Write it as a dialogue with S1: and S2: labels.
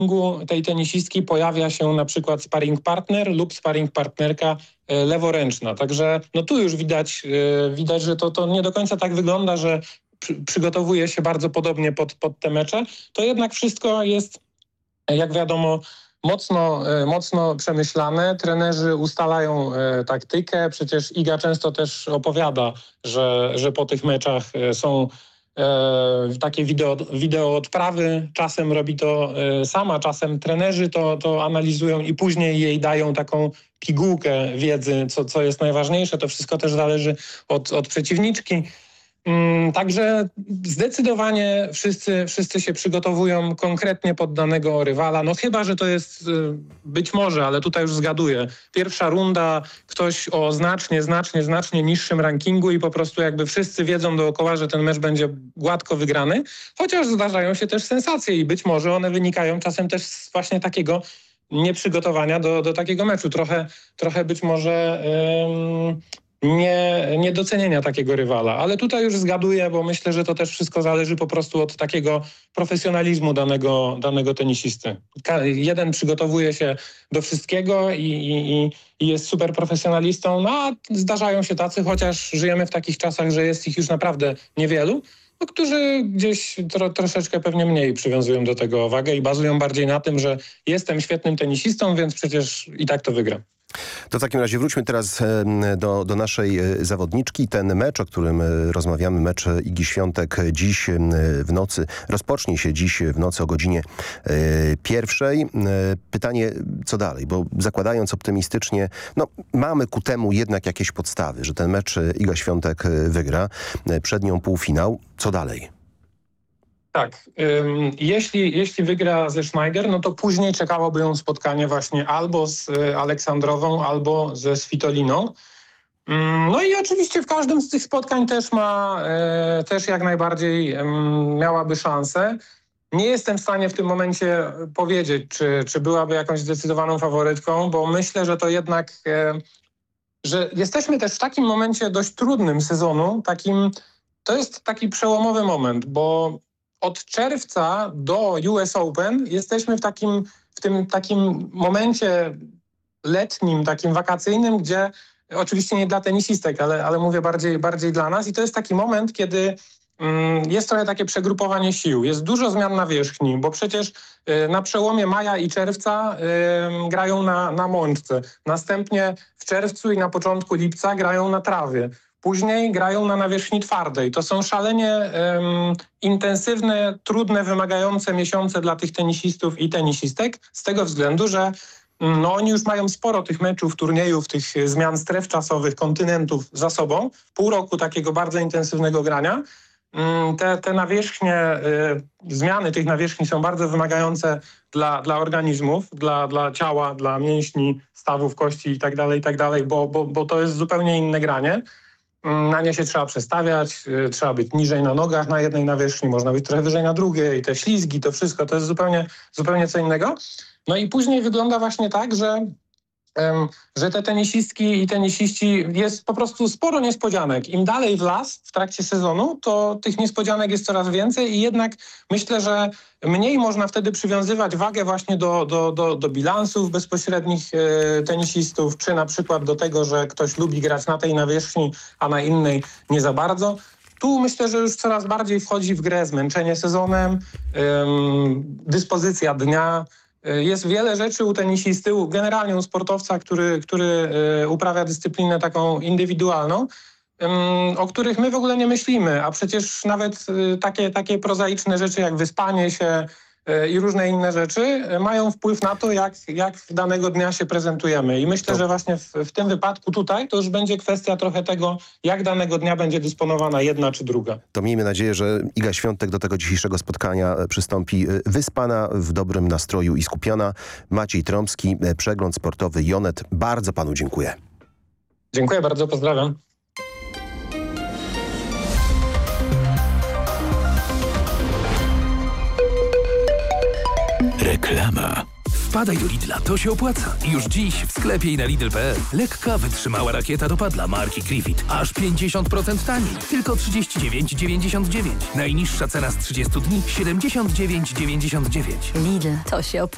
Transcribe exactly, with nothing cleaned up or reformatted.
S1: rankingu tej tenisistki pojawia się na przykład sparring partner lub sparring partnerka leworęczna. Także no tu już widać, widać, że to, to nie do końca tak wygląda, że przy, przygotowuje się bardzo podobnie pod, pod te mecze. To jednak wszystko jest, jak wiadomo, mocno, mocno przemyślane. Trenerzy ustalają taktykę. Przecież Iga często też opowiada, że, że po tych meczach są E, takie wideo, wideo odprawy, czasem robi to e, sama, czasem trenerzy to, to analizują i później jej dają taką pigułkę wiedzy, co, co jest najważniejsze. To wszystko też zależy od, od przeciwniczki. Mm, także zdecydowanie wszyscy, wszyscy się przygotowują konkretnie pod danego rywala. No chyba, że to jest y, być może, ale tutaj już zgaduję. Pierwsza runda, ktoś o znacznie, znacznie, znacznie niższym rankingu i po prostu jakby wszyscy wiedzą dookoła, że ten mecz będzie gładko wygrany. Chociaż zdarzają się też sensacje i być może one wynikają czasem też z właśnie takiego nieprzygotowania do, do takiego meczu. Trochę, trochę być może... Ym, Nie, niedocenienia takiego rywala. Ale tutaj już zgaduję, bo myślę, że to też wszystko zależy po prostu od takiego profesjonalizmu danego, danego tenisisty. Ka- jeden przygotowuje się do wszystkiego i, i, i jest super profesjonalistą, no a zdarzają się tacy, chociaż żyjemy w takich czasach, że jest ich już naprawdę niewielu, no, którzy gdzieś tro, troszeczkę pewnie mniej przywiązują do tego wagę i bazują bardziej na tym, że jestem świetnym tenisistą, więc przecież i tak to wygram.
S2: To w takim razie wróćmy teraz do, do naszej zawodniczki. Ten mecz, o którym rozmawiamy, mecz Igi Świątek dziś w nocy, rozpocznie się dziś w nocy o godzinie pierwszej. Pytanie, co dalej? Bo zakładając optymistycznie, no mamy ku temu jednak jakieś podstawy, że ten mecz Iga Świątek wygra. Przed nią półfinał. Co dalej?
S1: Tak, ym, jeśli, jeśli wygra ze Schneider, no to później czekałoby ją spotkanie właśnie albo z y, Aleksandrową, albo ze Svitoliną. Ym, no i oczywiście w każdym z tych spotkań też ma, y, też jak najbardziej y, miałaby szansę. Nie jestem w stanie w tym momencie powiedzieć, czy, czy byłaby jakąś zdecydowaną faworytką, bo myślę, że to jednak, y, że jesteśmy też w takim momencie dość trudnym sezonu, takim, to jest taki przełomowy moment, bo od czerwca do U S Open jesteśmy w takim, w tym takim momencie letnim, takim wakacyjnym, gdzie oczywiście nie dla tenisistek, ale, ale mówię bardziej, bardziej dla nas i to jest taki moment, kiedy mm, jest trochę takie przegrupowanie sił. Jest dużo zmian na wierzchni, bo przecież y, na przełomie maja i czerwca y, grają na, na mączce. Następnie w czerwcu i na początku lipca grają na trawie. Później grają na nawierzchni twardej. To są szalenie um, intensywne, trudne, wymagające miesiące dla tych tenisistów i tenisistek z tego względu, że no, oni już mają sporo tych meczów, turniejów, tych zmian stref czasowych, kontynentów za sobą. Pół roku takiego bardzo intensywnego grania. Um, te, te nawierzchnie, y, zmiany tych nawierzchni są bardzo wymagające dla, dla organizmów, dla, dla ciała, dla mięśni, stawów, kości i tak dalej, i tak dalej, bo, bo, bo to jest zupełnie inne granie. Na nie się trzeba przestawiać, trzeba być niżej na nogach na jednej nawierzchni, można być trochę wyżej na drugiej, te ślizgi, to wszystko, to jest zupełnie, zupełnie co innego. No i później wygląda właśnie tak, że, um, że te tenisistki i tenisiści, jest po prostu sporo niespodzianek. Im dalej w las w trakcie sezonu, to tych niespodzianek jest coraz więcej i jednak myślę, że mniej można wtedy przywiązywać wagę właśnie do, do, do, do bilansów bezpośrednich e, tenisistów, czy na przykład do tego, że ktoś lubi grać na tej nawierzchni, a na innej nie za bardzo. Tu myślę, że już coraz bardziej wchodzi w grę zmęczenie sezonem, ym, dyspozycja dnia. Jest wiele rzeczy u tenisisty, generalnie u sportowca, który, który y, uprawia dyscyplinę taką indywidualną, o których my w ogóle nie myślimy, a przecież nawet takie, takie prozaiczne rzeczy jak wyspanie się i różne inne rzeczy mają wpływ na to, jak, jak danego dnia się prezentujemy. I myślę, to... że właśnie w, w tym wypadku tutaj to już będzie kwestia trochę tego, jak danego dnia będzie dysponowana jedna czy druga.
S2: To miejmy nadzieję, że Iga Świątek do tego dzisiejszego spotkania przystąpi wyspana, w dobrym nastroju i skupiona. Maciej Tromski, Przegląd Sportowy Jonet. Bardzo panu dziękuję.
S1: Dziękuję bardzo, pozdrawiam.
S3: Reklama. Wpadaj do Lidla, to się opłaca. Już dziś w sklepie i na Lidl kropka p l. Lekka, wytrzymała rakieta do padla marki Griffith. Aż pięćdziesiąt procent taniej. Tylko trzydzieści dziewięć dziewięćdziesiąt dziewięć. Najniższa cena z trzydziestu dni siedemdziesiąt dziewięć dziewięćdziesiąt dziewięć.
S4: Lidl, to się opłaca.